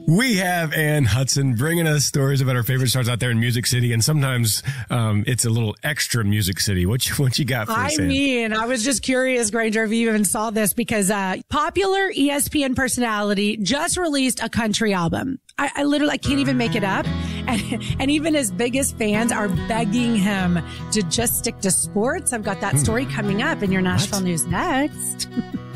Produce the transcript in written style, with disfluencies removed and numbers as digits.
We have Ann Hudson bringing us stories about our favorite stars out there in Music City, and sometimes it's a little extra Music City. What you got for us, Ann? I was just curious, Granger, if you even saw this, because popular ESPN personality just released a country album. I literally can't even make it up. And even his biggest fans are begging him to just stick to sports. I've got that story coming up in your Nashville News next.